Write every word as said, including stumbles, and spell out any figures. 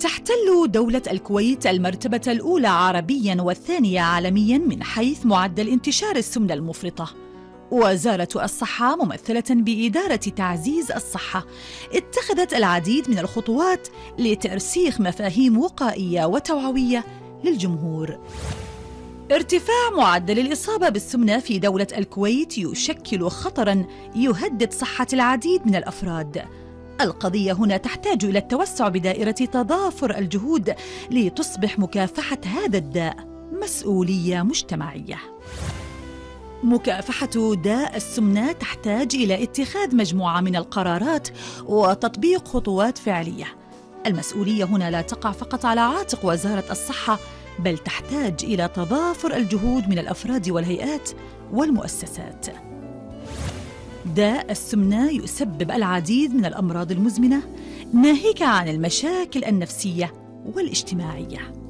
تحتل دولة الكويت المرتبة الأولى عربياً والثانية عالمياً من حيث معدل انتشار السمنة المفرطة. وزارة الصحة ممثلة بإدارة تعزيز الصحة اتخذت العديد من الخطوات لترسيخ مفاهيم وقائية وتوعوية للجمهور. ارتفاع معدل الإصابة بالسمنة في دولة الكويت يشكل خطراً يهدد صحة العديد من الأفراد. القضية هنا تحتاج إلى التوسع بدائرة تضافر الجهود لتصبح مكافحة هذا الداء مسؤولية مجتمعية. مكافحة داء السمنة تحتاج إلى اتخاذ مجموعة من القرارات وتطبيق خطوات فعلية. المسؤولية هنا لا تقع فقط على عاتق وزارة الصحة، بل تحتاج إلى تضافر الجهود من الأفراد والهيئات والمؤسسات. داء السمنة يسبب العديد من الأمراض المزمنة، ناهيك عن المشاكل النفسية والاجتماعية.